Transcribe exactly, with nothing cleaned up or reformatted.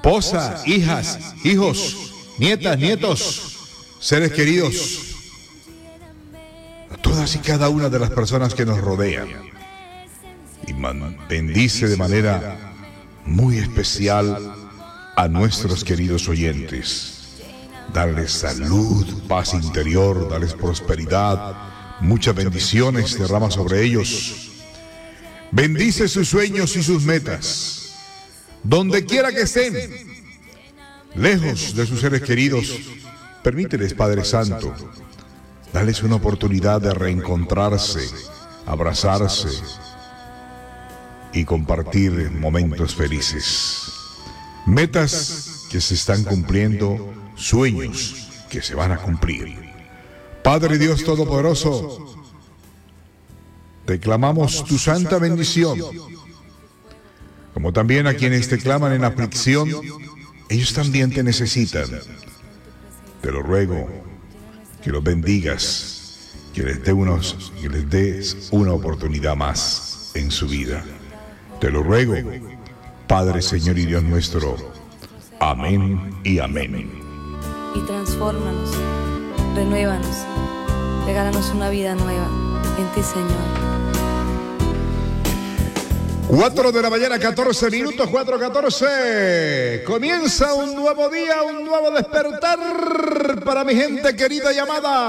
esposa, hijas, hijos, nietas, nietos, seres queridos, a todas y cada una de las personas que nos rodean. Y bendice de manera muy especial a nuestros queridos oyentes. Darles salud, paz interior, darles prosperidad, muchas bendiciones derrama sobre ellos. Bendice sus sueños y sus metas. Donde quiera que estén, lejos de sus seres queridos, permíteles, Padre Santo, darles una oportunidad de reencontrarse, abrazarse y compartir momentos felices. Metas que se están cumpliendo, sueños que se van a cumplir. Padre Dios Todopoderoso, te clamamos tu santa bendición, como también a quienes te claman en aflicción, ellos también te necesitan. Te lo ruego, que los bendigas, que les dé unos, que les des una oportunidad más en su vida. Te lo ruego, Padre, Señor y Dios nuestro. Amén y amén. Y transfórmanos, renuévanos, regálanos una vida nueva en ti, Señor. Cuatro de la mañana, catorce minutos, cuatro catorce. Comienza un nuevo día, un nuevo despertar para mi gente querida y amada.